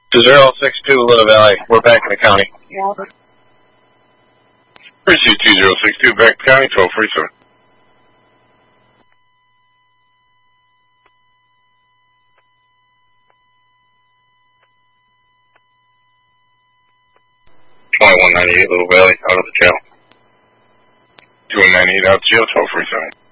2062 Little Valley. We're back in the county. Appreciate 2062 back to county 1247. .198 Little Valley out of the jail. 2198 out of jail 1247.